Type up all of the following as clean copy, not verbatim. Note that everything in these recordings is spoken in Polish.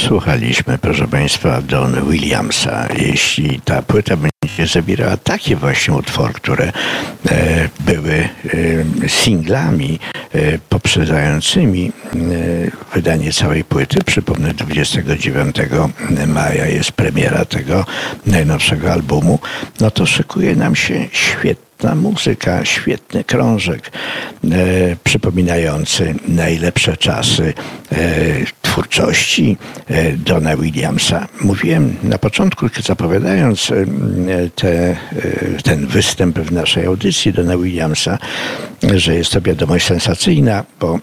Słuchaliśmy, proszę Państwa, Don Williamsa. Jeśli ta płyta będzie zawierała takie właśnie utwory, które były singlami poprzedzającymi wydanie całej płyty, przypomnę, 29 maja jest premiera tego najnowszego albumu, no to szykuje nam się świetna muzyka, świetny krążek przypominający najlepsze czasy twórczości Dona Williamsa. Mówiłem na początku, zapowiadając ten występ w naszej audycji Dona Williamsa, że jest to wiadomość sensacyjna, bo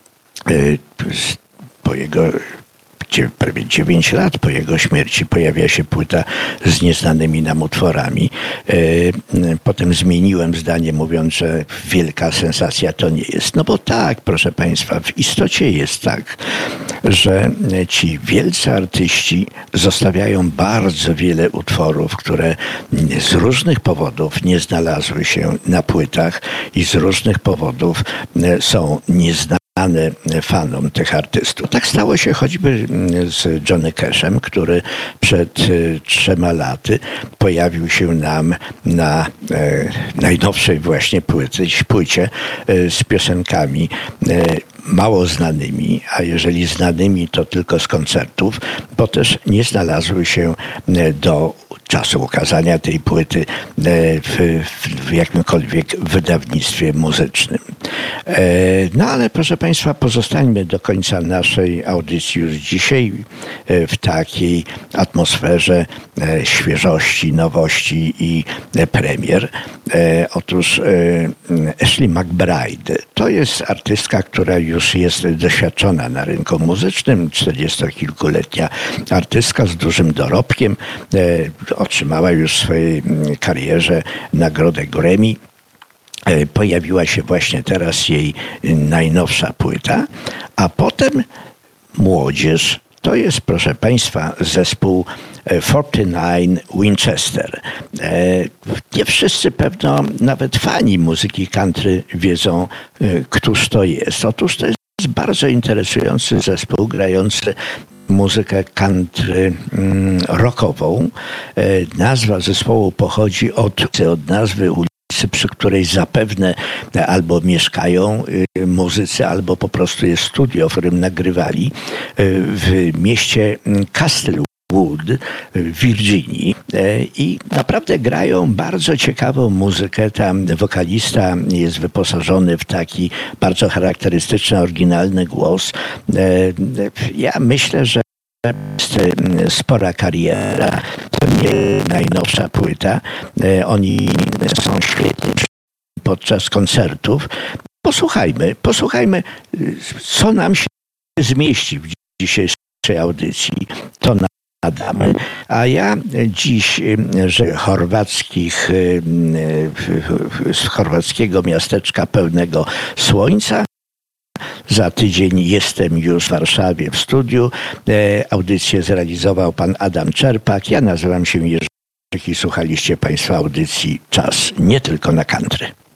po jego prawie 9 lat po jego śmierci pojawia się płyta z nieznanymi nam utworami. Potem zmieniłem zdanie, mówiąc, że wielka sensacja to nie jest. No bo tak, proszę Państwa, w istocie jest tak, że ci wielcy artyści zostawiają bardzo wiele utworów, które z różnych powodów nie znalazły się na płytach i z różnych powodów są nieznane fanom tych artystów. Tak stało się choćby z Johnny Cashem, który przed 3 laty pojawił się nam na najnowszej właśnie płycie z piosenkami mało znanymi, a jeżeli znanymi, to tylko z koncertów, bo też nie znalazły się do czasu ukazania tej płyty w jakimkolwiek wydawnictwie muzycznym. No ale proszę Państwa, pozostańmy do końca naszej audycji już dzisiaj w takiej atmosferze świeżości, nowości i premier. Otóż Ashley McBryde to jest artystka, która już jest doświadczona na rynku muzycznym, 40-kilkuletnia artystka z dużym dorobkiem. Otrzymała już w swojej karierze nagrodę Grammy. Pojawiła się właśnie teraz jej najnowsza płyta, a potem młodzież. To jest, proszę Państwa, zespół 49 Winchester. Nie wszyscy pewno, nawet fani muzyki country wiedzą, któż to jest. Otóż to jest bardzo interesujący zespół grający muzykę country rockową. Nazwa zespołu pochodzi od nazwy ulicy, przy której zapewne albo mieszkają muzycy, albo po prostu jest studio, w którym nagrywali w mieście Castlewood w Virginii i naprawdę grają bardzo ciekawą muzykę. Tam wokalista jest wyposażony w taki bardzo charakterystyczny, oryginalny głos. Ja myślę, że jest spora kariera, to nie najnowsza płyta. Oni są świetni podczas koncertów. Posłuchajmy, co nam się zmieści w dzisiejszej audycji. To nadamy. A ja dziś, że z chorwackiego miasteczka pełnego słońca, za tydzień jestem już w Warszawie w studiu. Audycję zrealizował pan Adam Czerpak. Ja nazywam się Jerzy i słuchaliście Państwo audycji Czas nie tylko na country.